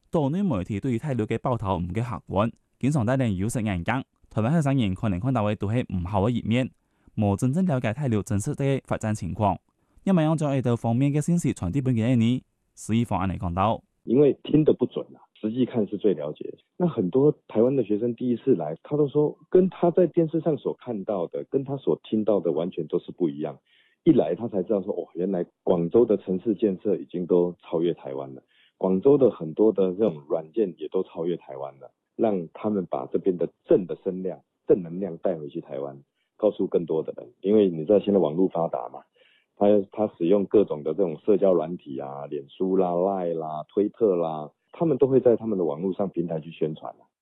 岛內媒體對於大陸嘅報道唔嘅客觀，經常帶嚟有色眼鏡。台灣學生人可能看到嘅都係唔好嘅一面，冇真正了解大陸真實嘅發展情況。因為要將呢度方面嘅信息傳遞俾佢哋呢，施一方案嚟講到， 因為聽得不準啊，實際看是最了解。那很多台灣的學生第一次來，他都說跟他在電視上所看到的，跟他所聽到的完全都是不一樣。一來他才知道說，哦，原來廣州的城市建設已經都超越台灣了，廣州的很多的這種軟件也都超越台灣了，讓他們把這邊的正的聲量、正能量帶回去台灣，告訴更多的人。因為你知道現在網絡發達嘛，他使用各種的這種社交軟體啊，臉書啦、Line 啦、推特啦，他們都會在他們的網絡上平台去宣傳。